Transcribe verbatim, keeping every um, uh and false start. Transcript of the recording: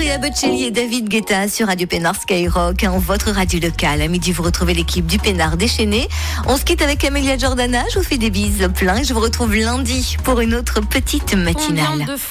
Andrea Bocelli et David Guetta sur Radio Pénard Skyrock, hein, votre radio locale. À midi, vous retrouvez l'équipe du Pénard déchaîné. On se quitte avec Amélia Jordana. Je vous fais des bises plein et je vous retrouve lundi pour une autre petite matinale.